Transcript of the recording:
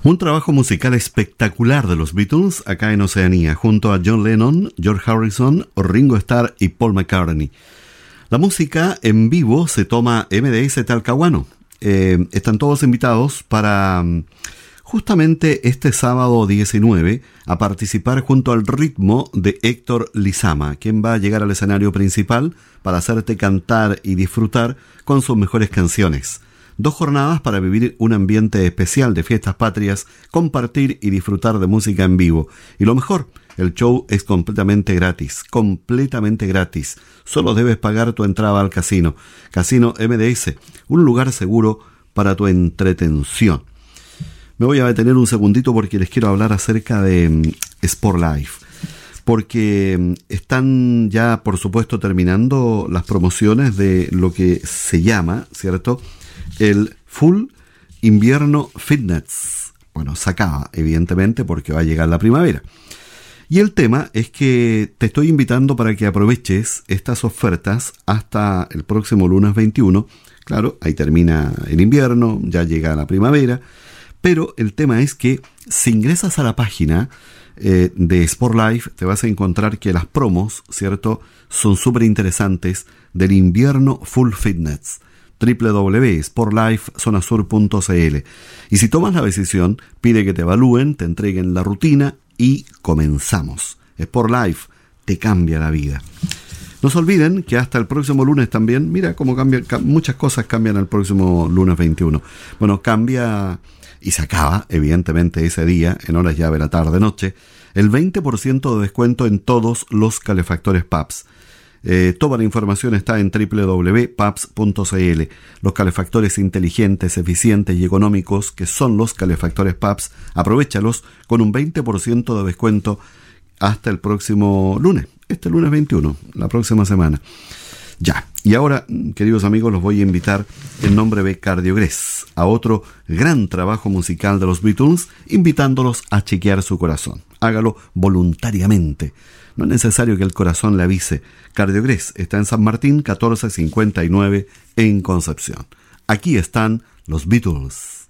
Un trabajo musical espectacular de los Beatles acá en Oceanía, junto a John Lennon, George Harrison, Ringo Starr y Paul McCartney. La música en vivo se toma MDS Talcahuano. Están todos invitados para justamente este sábado 19 a participar junto al ritmo de Héctor Lizama, quien va a llegar al escenario principal para hacerte cantar y disfrutar con sus mejores canciones. 2 jornadas para vivir un ambiente especial de fiestas patrias, compartir y disfrutar de música en vivo. Y lo mejor, el show es completamente gratis. Solo debes pagar tu entrada al casino. Casino MDS, un lugar seguro para tu entretención. Me voy a detener un segundito porque les quiero hablar acerca de Sport Life. Porque están ya, por supuesto, terminando las promociones de lo que se llama, ¿cierto?, el Full Invierno Fitness. Bueno, se acaba, evidentemente, porque va a llegar la primavera. Y el tema es que te estoy invitando para que aproveches estas ofertas hasta el próximo lunes 21. Claro, ahí termina el invierno, ya llega la primavera. Pero el tema es que si ingresas a la página de Sport Life, te vas a encontrar que las promos, ¿cierto?, son súper interesantes del invierno Full Fitness. www.sportlifezonasur.cl. Y si tomas la decisión, pide que te evalúen, te entreguen la rutina y comenzamos. Sport Life te cambia la vida. No se olviden que hasta el próximo lunes también, mira cómo muchas cosas cambian el próximo lunes 21. Bueno, cambia y se acaba, evidentemente, ese día, en horas llave, la tarde-noche, el 20% de descuento en todos los calefactores PAPS. Toda la información está en www.paps.cl. Los calefactores inteligentes, eficientes y económicos que son los calefactores PAPS, aprovéchalos con un 20% de descuento hasta el próximo lunes, este lunes 21, la próxima semana. Ya, y ahora, queridos amigos, los voy a invitar en nombre de Cardiogrés a otro gran trabajo musical de los Beatles, invitándolos a chequear su corazón. Hágalo voluntariamente. No es necesario que el corazón le avise. Cardiogrés está en San Martín, 1459, en Concepción. Aquí están los Beatles.